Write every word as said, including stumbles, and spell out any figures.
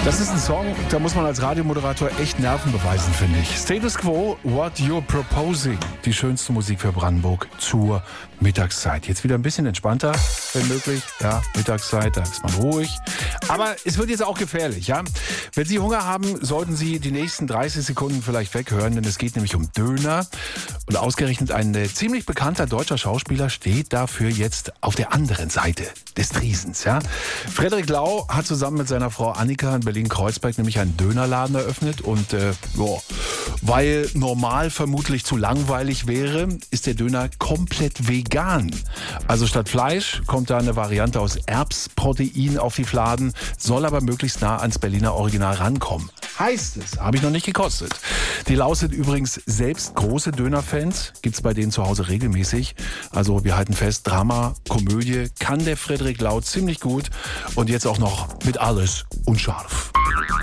Das ist ein Song, da muss man als Radiomoderator echt Nerven beweisen, finde ich. Status Quo, What You're Proposing. Die schönste Musik für Brandenburg zur Mittagszeit. Jetzt wieder ein bisschen entspannter, wenn möglich. Ja, Mittagszeit, da ist man ruhig. Aber es wird jetzt auch gefährlich, ja. Wenn Sie Hunger haben, sollten Sie die nächsten dreißig Sekunden vielleicht weghören, denn es geht nämlich um Döner. Und ausgerechnet ein äh, ziemlich bekannter deutscher Schauspieler steht dafür jetzt auf der anderen Seite des Triesens, ja. Frederik Lau hat zusammen mit seiner Frau Annika in Berlin-Kreuzberg nämlich einen Dönerladen eröffnet und äh, jo, weil normal vermutlich zu langweilig wäre, ist der Döner komplett vegan. Also statt Fleisch kommt da eine Variante aus Erbsprotein auf die Fladen, soll aber möglichst nah ans Berliner Original rankommen. Heißt es, habe ich noch nicht gekostet. Die Laus sind übrigens selbst große Dönerfans, gibt's bei denen zu Hause regelmäßig. Also wir halten fest, Drama, Komödie kann der Frederik Lau ziemlich gut und jetzt auch noch mit alles und scharf.